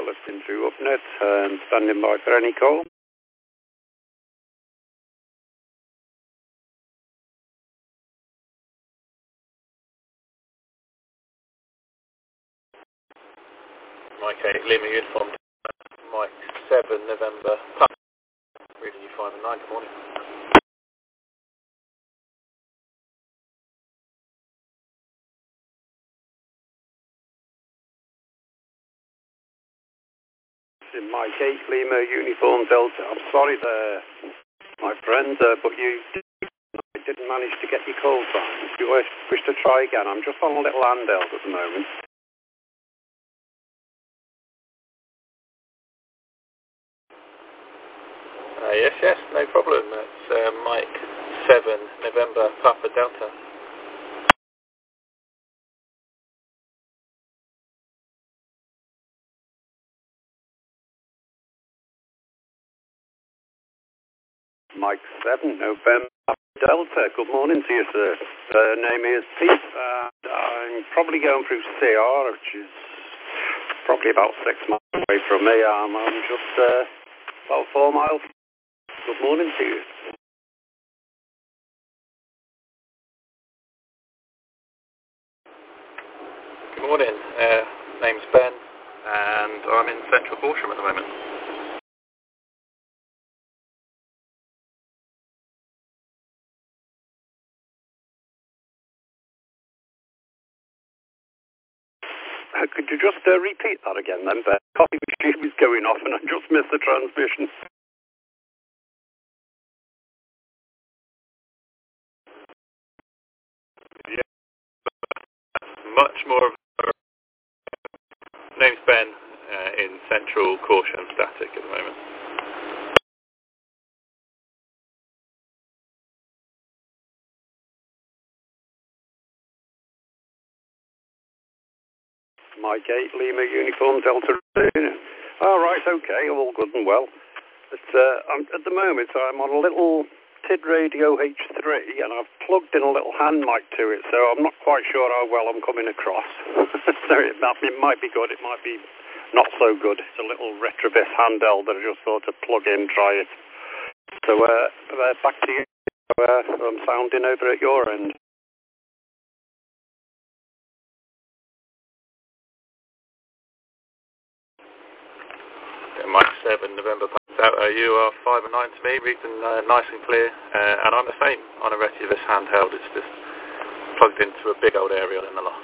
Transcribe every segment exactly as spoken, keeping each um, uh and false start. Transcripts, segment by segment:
listening to UpNet and standing by for any call. Mike eight, Lima Uniform, Mike seven, November, Papa, reading you five and nine, good morning. In Mike eight, Lima Uniform Delta. I'm sorry there, my friend, uh, but you I didn't manage to get your call time. If you wish, wish to try again, I'm just on a little handheld at the moment. Uh, yes, yes, no problem. It's uh, Mike seven, November, Papa Delta. Mike seven, November, Delta. Good morning to you, sir. Uh, name is Pete, and I'm probably going through C R, which is probably about six miles away from me. I'm, I'm just uh, about four miles. Good morning to you. Good morning. Uh, name's Ben, and I'm in Central Horsham at the moment. Uh, could you just uh, repeat that again then, Ben? Coffee machine was going off and I just missed the transmission. Yeah, much more of a... Name's Ben, uh, in Central Horsham, static at the moment. Mike eight, Lima Uniform Delta. All right, okay, all good and well. But uh, I'm, at the moment, I'm on a little T I D Radio H three, and I've plugged in a little hand mic to it, so I'm not quite sure how well I'm coming across. So it might, it might be good, it might be not so good. It's a little Retrobus handheld that I just thought to plug in, try it. So uh, uh, back to you. Uh, I'm sounding over at your end. Yeah, Mike seven, November, Papa. Uh, you are five and nine to me, reading uh, nice and clear, uh, and I'm the same on a Retrobus handheld. It's just plugged into a big old aerial in the loft.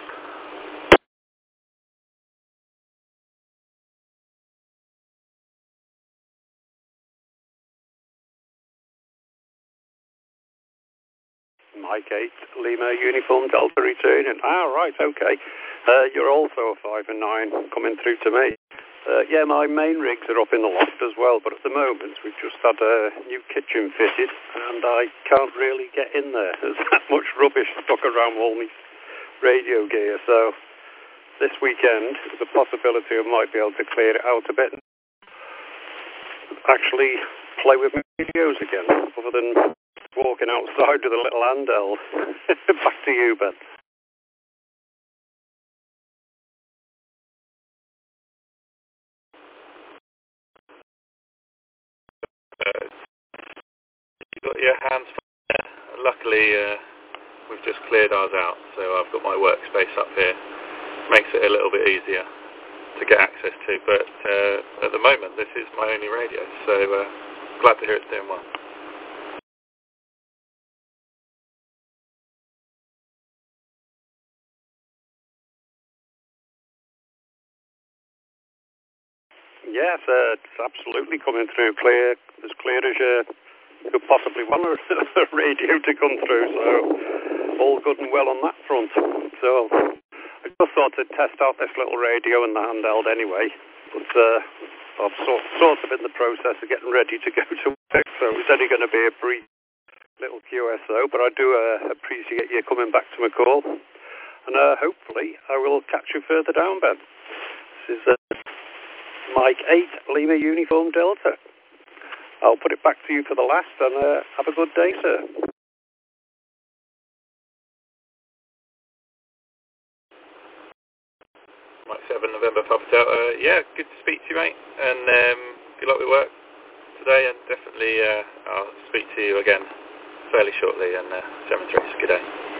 Mike eight, Lima Uniform Delta returning. Ah, right, okay. Uh, you're also a five and nine coming through to me. Uh, yeah, my main rigs are up in the loft as well, but at the moment we've just had a new kitchen fitted and I can't really get in there. There's that much rubbish stuck around all my radio gear, so this weekend there's a possibility I might be able to clear it out a bit. Actually play with my videos again, other than walking outside with a little handheld. Back to you, Ben. Uh, you got your hands full there. Luckily, uh, we've just cleared ours out, so I've got my workspace up here. Makes it a little bit easier to get access to, but uh, at the moment this is my only radio, so uh, glad to hear it's doing well. Yes, uh, it's absolutely coming through clear, as clear as you could possibly want a, a radio to come through, so all good and well on that front. So I just thought to test out this little radio and the handheld anyway, but uh, I'm sort, sort of in the process of getting ready to go to work, so it's only going to be a brief little Q S O, but I do uh, appreciate you coming back to my call, and uh, hopefully I will catch you further down, Ben. This is uh, Mike eight, Lima Uniform Delta. I'll put it back to you for the last, and uh, have a good day, sir. Mike seven, November, Papa Delta. Yeah, good to speak to you, mate. And um, good luck with work today. And definitely uh, I'll speak to you again fairly shortly. And uh, seven three, good day.